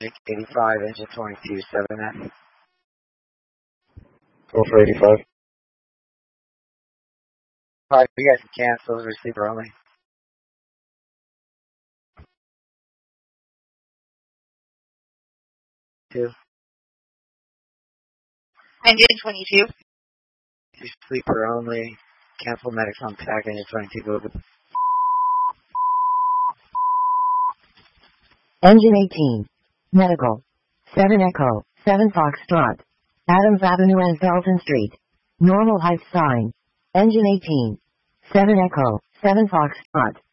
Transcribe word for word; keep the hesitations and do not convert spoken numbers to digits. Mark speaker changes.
Speaker 1: eighty-five, engine twenty-two, seven F.
Speaker 2: Go for eighty-five.
Speaker 1: Alright, you guys can cancel, receiver only. Two.
Speaker 3: Engine twenty-two.
Speaker 1: Two sleeper only. Cancel medics on tag, engine twenty-two, go to
Speaker 4: Engine eighteen. Medical. seven Echo, seven Foxtrot. Adams Avenue and Felton Street. Normal height sign. Engine eighteen. seven Echo, seven Foxtrot.